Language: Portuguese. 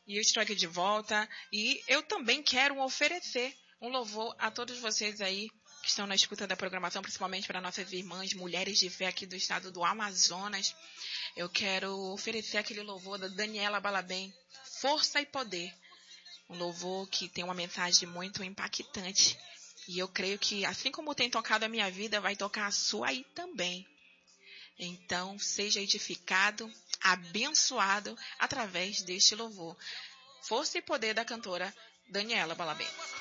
E eu estou aqui de volta. E eu também quero oferecer um louvor a todos vocês aí que estão na escuta da programação, principalmente para nossas irmãs, mulheres de fé aqui do estado do Amazonas. Eu quero oferecer aquele louvor da Daniela Balabem, Força e Poder. Um louvor que tem uma mensagem muito impactante. E eu creio que, assim como tem tocado a minha vida, vai tocar a sua aí também. Então, seja edificado, abençoado através deste louvor. Força e Poder da cantora Daniela Balabem.